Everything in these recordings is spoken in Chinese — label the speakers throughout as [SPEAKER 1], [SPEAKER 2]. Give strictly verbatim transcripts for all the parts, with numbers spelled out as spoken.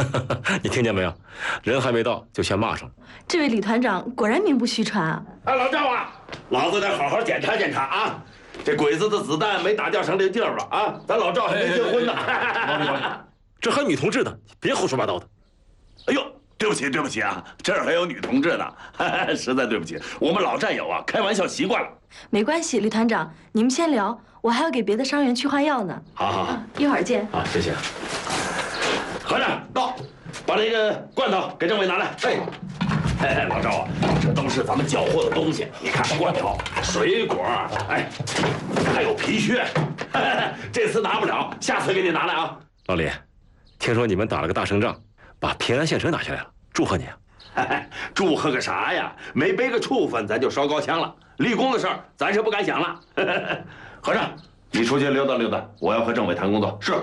[SPEAKER 1] 你听见没有？人还没到就先骂上了。
[SPEAKER 2] 这位李团长果然名不虚传啊！
[SPEAKER 3] 哎，老赵啊，老子得好好检查检查啊！这鬼子的子弹没打掉上这地儿吧？啊，咱老赵还没结婚呢。
[SPEAKER 1] 老李，这还女同志呢，别胡说八道的。
[SPEAKER 3] 哎呦，对不起对不起啊，这儿还有女同志呢，实在对不起，我们老战友啊，开玩笑习惯了。
[SPEAKER 2] 没关系，李团长，你们先聊，我还要给别的伤员去换药呢。
[SPEAKER 3] 好好好，
[SPEAKER 2] 一会儿见。
[SPEAKER 1] 好，谢谢。
[SPEAKER 3] 和尚到，把那个罐头给政委拿来。哎。哎，老赵啊，这都是咱们缴获的东西。你看，罐头、水果，哎，还有皮靴。这次拿不了，下次给你拿来啊。
[SPEAKER 1] 老李，听说你们打了个大胜仗，把平安县城拿下来了，祝贺你啊！
[SPEAKER 3] 祝贺个啥呀？没背个处分，咱就烧高香了。立功的事儿，咱是不敢想了。和尚，你出去溜达溜达，我要和政委谈工作。是。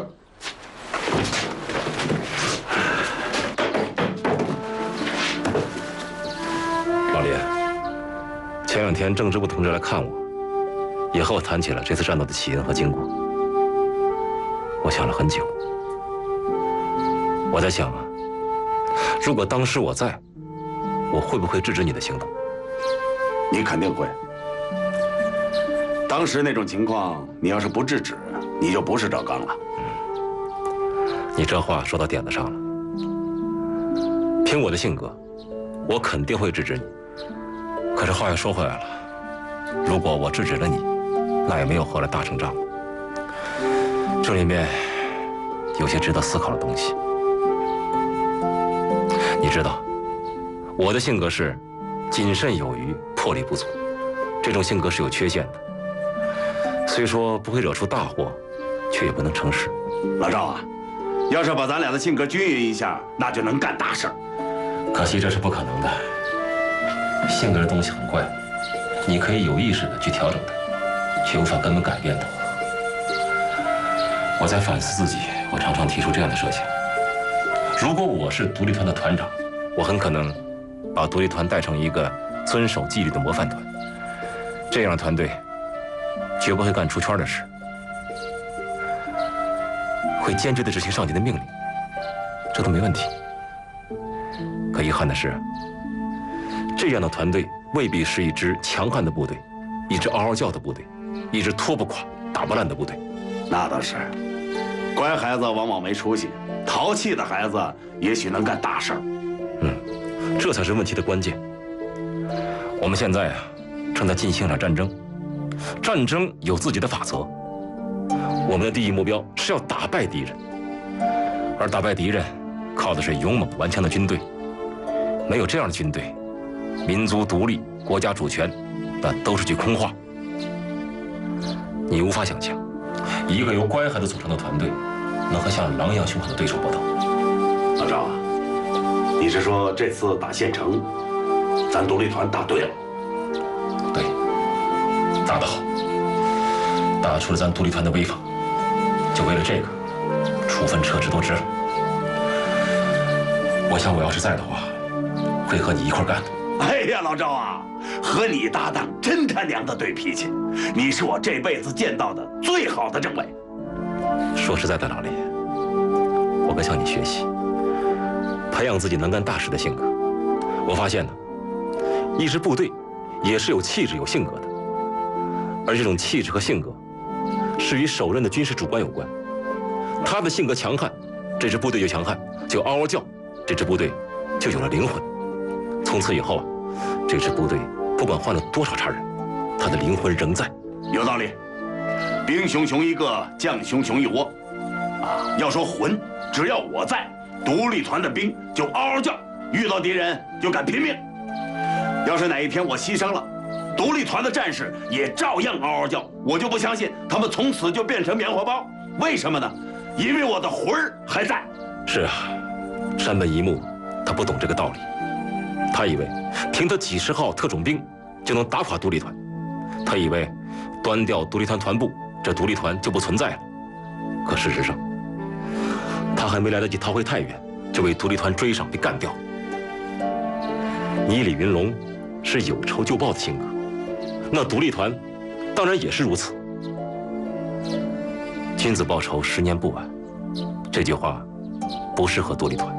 [SPEAKER 1] 老李，前两天政治部同志来看我，也和我谈起了这次战斗的起因和经过。我想了很久，我在想啊，如果当时我在，我会不会制止你的行动？
[SPEAKER 3] 你肯定会。当时那种情况，你要是不制止，你就不是赵刚了。
[SPEAKER 1] 嗯，你这话说到点子上了。凭我的性格，我肯定会制止你。可是话又说回来了，如果我制止了你，那也没有获了大胜仗。这里面有些值得思考的东西。你知道，我的性格是谨慎有余，魄力不足，这种性格是有缺陷的。虽说不会惹出大祸，却也不能成事。
[SPEAKER 3] 老赵啊，要是把咱俩的性格均匀一下，那就能干大事儿。
[SPEAKER 1] 可惜这是不可能的。性格的东西很怪，你可以有意识的去调整它，却无法根本改变它。我在反思自己，我常常提出这样的设想：如果我是独立团的团长，我很可能把独立团带成一个遵守纪律的模范团。这样的团队绝不会干出圈的事，会坚决地执行上级的命令，这都没问题。可遗憾的是，这样的团队未必是一支强悍的部队，一支嗷嗷叫的部队，一支拖不垮、打不烂的部队。
[SPEAKER 3] 那倒是，乖孩子往往没出息，淘气的孩子也许能干大事儿。
[SPEAKER 1] 嗯，这才是问题的关键。我们现在啊，正在进行一场战争，战争有自己的法则。我们的第一目标是要打败敌人，而打败敌人靠的是勇猛顽强的军队。没有这样的军队，民族独立、国家主权，那都是句空话。你无法想象，一个由乖孩子组成的团队，能和像狼一样凶狠的对手搏斗。
[SPEAKER 3] 老赵啊，你是说这次打县城，咱独立团打对了？
[SPEAKER 1] 对，打得好，打出了咱独立团的威风。就为了这个，处分撤职都值了。我想我要是在的话，会和你一块干的。
[SPEAKER 3] 哎呀，老赵啊，和你搭档真他娘的对脾气，你是我这辈子见到的最好的政委。
[SPEAKER 1] 说实在的，老李，我该向你学习，培养自己能干大事的性格。我发现呢，一支部队也是有气质、有性格的，而这种气质和性格是与首任的军事主官有关。他的性格强悍，这支部队就强悍；就嗷嗷叫，这支部队就有了灵魂。从此以后啊，这支部队不管换了多少茬人，他的灵魂仍在。
[SPEAKER 3] 有道理，兵熊熊一个，将熊熊一窝。啊，要说混，只要我在，独立团的兵就嗷嗷叫，遇到敌人就敢拼命。要是哪一天我牺牲了，独立团的战士也照样嗷嗷叫，我就不相信他们从此就变成棉花包。为什么呢？因为我的魂儿还在。
[SPEAKER 1] 是啊，山本一木他不懂这个道理。他以为凭他几十号特种兵就能打垮独立团，他以为端掉独立团团部，这独立团就不存在了。可事实上，他还没来得及逃回太原，就被独立团追上，被干掉。你李云龙是有仇就报的性格，那独立团当然也是如此。君子报仇，十年不晚。这句话不适合独立团。